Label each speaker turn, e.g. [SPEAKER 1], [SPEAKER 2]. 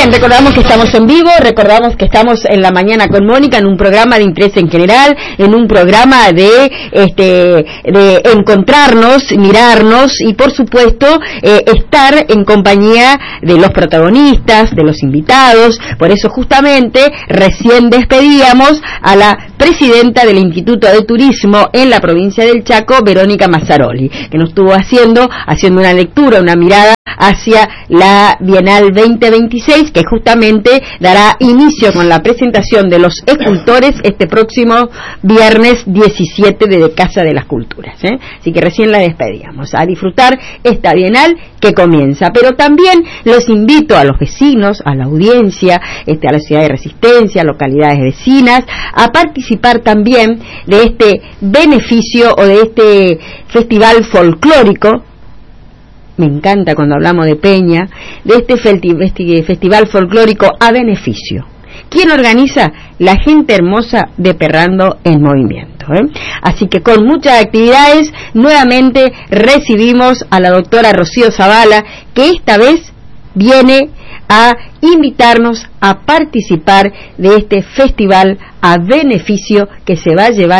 [SPEAKER 1] Bien, recordamos que estamos en vivo, recordamos que estamos en la mañana con Mónica en un programa de interés en general, en un programa de encontrarnos, mirarnos y por supuesto estar en compañía de los protagonistas, de los invitados. Por eso justamente recién despedíamos a la presidenta del Instituto de Turismo en la provincia del Chaco, Verónica Mazzaroli, que nos estuvo haciendo una lectura, una mirada hacia la Bienal 2026, que justamente dará inicio con la presentación de los escultores este próximo viernes 17 de Casa de las Culturas, Así que recién la despedíamos, a disfrutar esta Bienal que comienza. Pero también los invito a los vecinos, a la audiencia, a la ciudad de Resistencia, localidades vecinas, a participar también de este beneficio o de este festival folclórico. Me encanta cuando hablamos de Peña, de este festival folclórico a beneficio. ¿Quién organiza? La gente hermosa de Perrando en Movimiento. Así que con muchas actividades, nuevamente recibimos a la doctora Rocío Zavala, que esta vez viene a invitarnos a participar de este festival a beneficio que se va a llevar